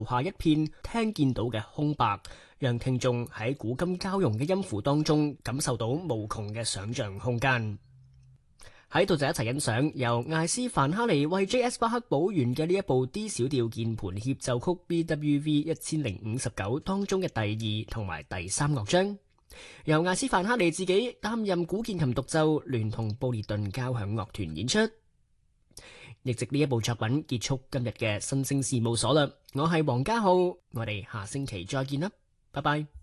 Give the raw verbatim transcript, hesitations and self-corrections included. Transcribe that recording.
下一片聽見到嘅空白，讓聽眾喺古今交融嘅音符當中感受到無窮嘅想象空間。喺度就一齊欣賞由艾斯凡哈尼為 J S 巴克補完嘅呢一部 D 小調鍵盤協奏曲 B W V 一千零五十九當中嘅第二同埋第三樂章，由艾斯凡哈尼自己擔任古鍵琴獨奏，聯同布列頓交響樂團演出。亦藉呢一部作品結束今日嘅新聲事務所啦。我係黃家浩，我哋下星期再見啦，拜拜。